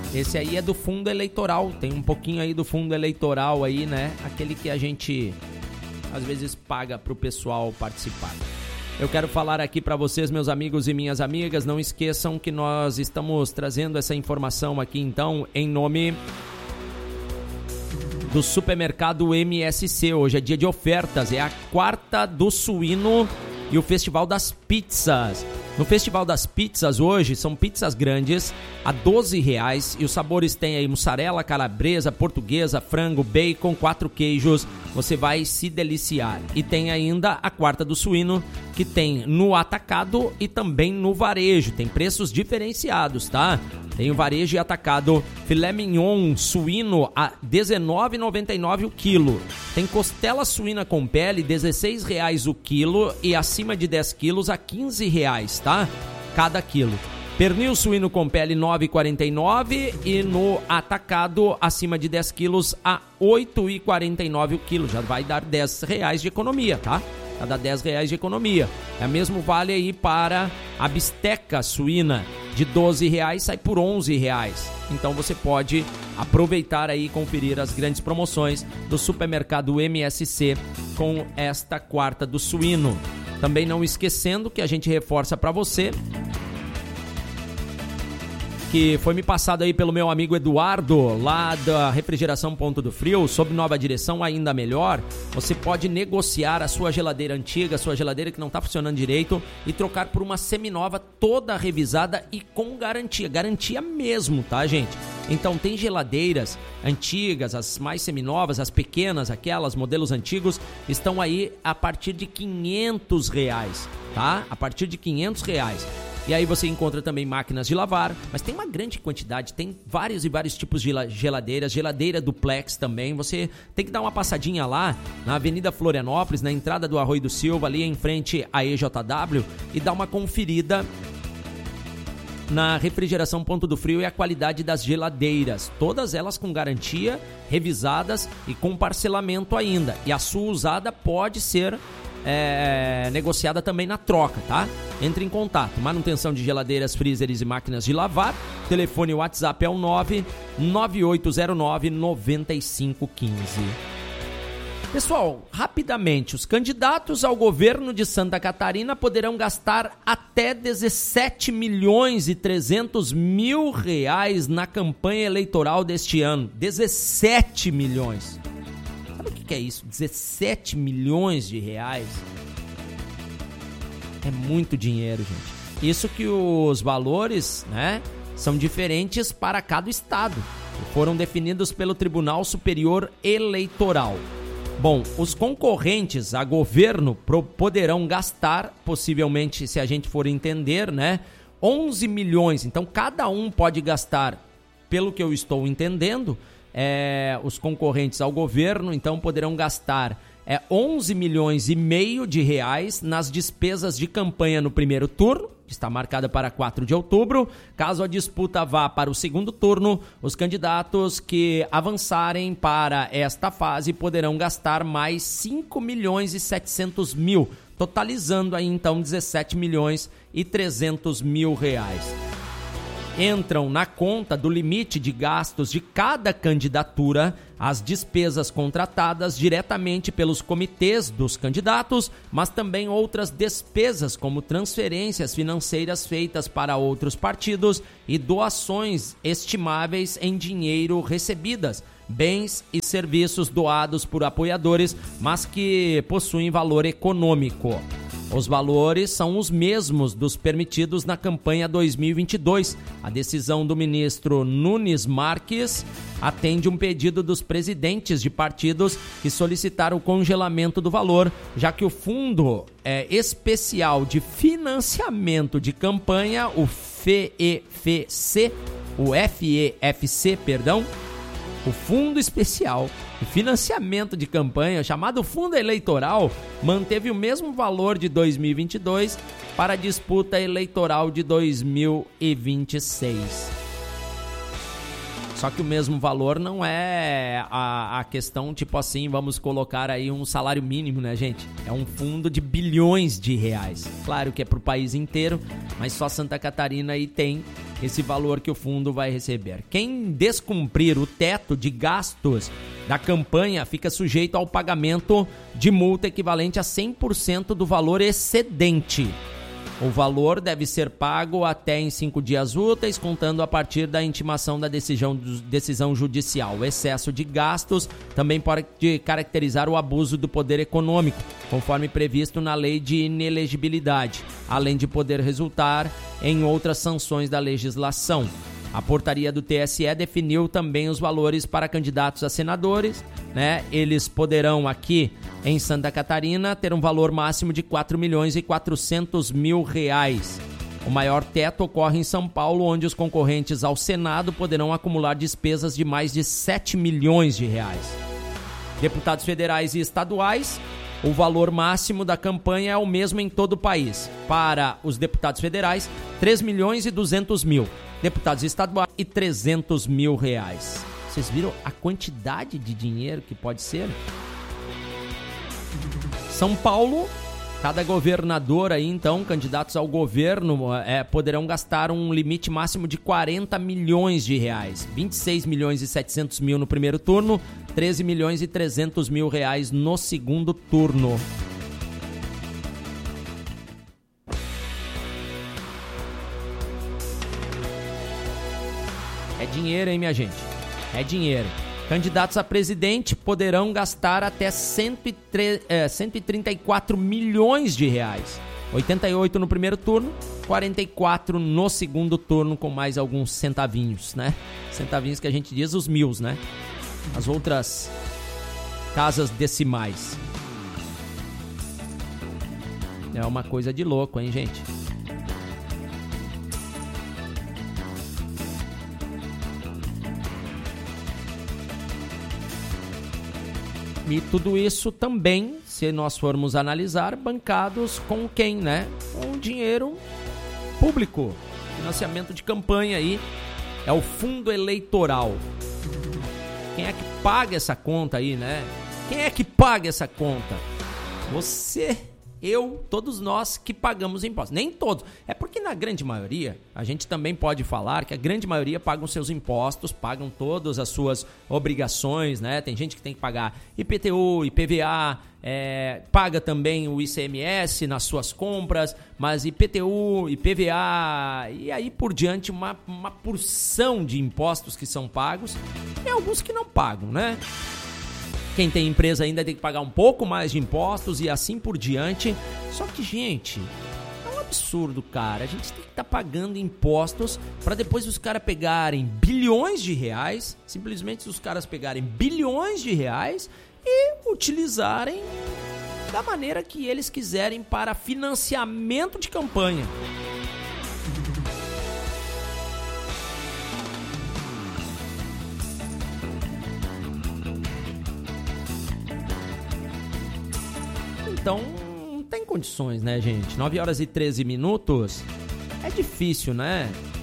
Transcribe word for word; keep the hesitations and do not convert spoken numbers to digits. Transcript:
Esse aí é do fundo eleitoral, tem um pouquinho aí do fundo eleitoral aí, né? Aquele que a gente às vezes paga pro pessoal participar. Eu quero falar aqui para vocês, meus amigos e minhas amigas, não esqueçam que nós estamos trazendo essa informação aqui então em nome do supermercado M S C. Hoje é dia de ofertas, é a quarta do suíno e o Festival das Pizzas. No Festival das Pizzas hoje são pizzas grandes a doze reais e os sabores tem aí mussarela, calabresa, portuguesa, frango, bacon, quatro queijos. Você vai se deliciar. E tem ainda a quarta do suíno, que tem no atacado e também no varejo. Tem preços diferenciados, tá? Tem o varejo e atacado, filé mignon suíno a dezenove reais e noventa e nove centavos o quilo. Tem costela suína com pele, dezesseis reais o quilo e acima de dez quilos a quinze reais, tá? Cada quilo. Pernil suíno com pele nove reais e quarenta e nove centavos e no atacado acima de dez quilos a oito reais e quarenta e nove centavos o quilo. Já vai dar dez reais de economia, tá? Já dá dez reais de economia. É o mesmo vale aí para a bisteca suína de doze reais, sai por onze reais. Então você pode aproveitar aí e conferir as grandes promoções do supermercado M S C com esta quarta do suíno. Também não esquecendo que a gente reforça para você que foi me passado aí pelo meu amigo Eduardo, lá da Refrigeração Ponto do Frio, sob nova direção, ainda melhor. Você pode negociar a sua geladeira antiga, a sua geladeira que não está funcionando direito e trocar por uma seminova toda revisada e com garantia, garantia mesmo, tá, gente? Então tem geladeiras antigas, as mais seminovas, as pequenas, aquelas modelos antigos, estão aí a partir de quinhentos reais, tá? A partir de quinhentos reais. E aí você encontra também máquinas de lavar, mas tem uma grande quantidade, tem vários e vários tipos de geladeiras, geladeira duplex também. Você tem que dar uma passadinha lá na Avenida Florianópolis, na entrada do Arroio do Silva, ali em frente à E J W, e dar uma conferida na Refrigeração Ponto do Frio e a qualidade das geladeiras. Todas elas com garantia, revisadas e com parcelamento ainda. E a sua usada pode ser É, negociada também na troca, tá? Entre em contato. Manutenção de geladeiras, freezers e máquinas de lavar. Telefone e WhatsApp é o nove nove oito zero nove nove cinco um cinco. Pessoal, rapidamente, os candidatos ao governo de Santa Catarina poderão gastar até dezessete milhões e trezentos mil reais na campanha eleitoral deste ano. dezessete milhões. Sabe o que é isso? dezessete milhões de reais. É muito dinheiro, gente. Isso que os valores, né, são diferentes para cada estado. Foram definidos pelo Tribunal Superior Eleitoral. Bom, os concorrentes a governo poderão gastar, possivelmente, se a gente for entender, né, onze milhões. Então, cada um pode gastar, pelo que eu estou entendendo, é, os concorrentes ao governo, então, poderão gastar é, onze milhões e meio de reais nas despesas de campanha no primeiro turno, que está marcada para quatro de outubro. Caso a disputa vá para o segundo turno, os candidatos que avançarem para esta fase poderão gastar mais cinco milhões e setecentos mil, totalizando aí então dezessete milhões e trezentos mil reais. Entram na conta do limite de gastos de cada candidatura as despesas contratadas diretamente pelos comitês dos candidatos, mas também outras despesas como transferências financeiras feitas para outros partidos e doações estimáveis em dinheiro recebidas, bens e serviços doados por apoiadores, mas que possuem valor econômico. Os valores são os mesmos dos permitidos na campanha dois mil e vinte e dois. A decisão do ministro Nunes Marques atende um pedido dos presidentes de partidos que solicitaram o congelamento do valor, já que o Fundo é, Especial de Financiamento de Campanha, o F E F C, o F E F C, perdão, o Fundo Especial de Financiamento de Campanha, chamado Fundo Eleitoral, manteve o mesmo valor de dois mil e vinte e dois para a disputa eleitoral de dois mil e vinte e seis. Só que o mesmo valor não é a, a questão, tipo assim, vamos colocar aí um salário mínimo, né, gente? É um fundo de bilhões de reais. Claro que é pro país inteiro, mas só Santa Catarina aí tem esse valor que o fundo vai receber. Quem descumprir o teto de gastos da campanha fica sujeito ao pagamento de multa equivalente a cem por cento do valor excedente. O valor deve ser pago até em cinco dias úteis, contando a partir da intimação da decisão, decisão judicial. O excesso de gastos também pode caracterizar o abuso do poder econômico, conforme previsto na lei de inelegibilidade, além de poder resultar em outras sanções da legislação. A portaria do T S E definiu também os valores para candidatos a senadores, né? Eles poderão aqui em Santa Catarina ter um valor máximo de quatro milhões e quatrocentos mil reais. O maior teto ocorre em São Paulo, onde os concorrentes ao Senado poderão acumular despesas de mais de sete milhões de reais. Deputados federais e estaduais, o valor máximo da campanha é o mesmo em todo o país. Para os deputados federais, três milhões e duzentos mil. Deputados estaduais e trezentos mil reais. Vocês viram a quantidade de dinheiro que pode ser? São Paulo, cada governador aí, então, candidatos ao governo, é, poderão gastar um limite máximo de quarenta milhões de reais. vinte e seis milhões e setecentos mil no primeiro turno, treze milhões e trezentos mil reais no segundo turno. É dinheiro, hein, minha gente? É dinheiro. Candidatos a presidente poderão gastar até cento e trinta e quatro milhões de reais. oitenta e oito no primeiro turno, quarenta e quatro no segundo turno, com mais alguns centavinhos, né? Centavinhos que a gente diz os mils, né? As outras casas decimais. É uma coisa de louco, hein, gente? E tudo isso também, se nós formos analisar, bancados com quem, né? Com dinheiro público. Financiamento de campanha aí é o fundo eleitoral. Quem é que paga essa conta aí, né? Quem é que paga essa conta? Você, eu, todos nós que pagamos impostos. Nem todos. É porque na grande maioria, a gente também pode falar que a grande maioria pagam seus impostos, pagam todas as suas obrigações, né? Tem gente que tem que pagar I P T U, I P V A, é, paga também o I C M S nas suas compras, mas I P T U, I P V A e aí por diante uma, uma porção de impostos que são pagos e alguns que não pagam, né? Quem tem empresa ainda tem que pagar um pouco mais de impostos e assim por diante. Só que, gente, é um absurdo, cara. A gente tem que estar tá pagando impostos para depois os caras pegarem bilhões de reais, simplesmente os caras pegarem bilhões de reais e utilizarem da maneira que eles quiserem para financiamento de campanha. Então, não tem condições, né, gente? nove horas e treze minutos. É difícil, né?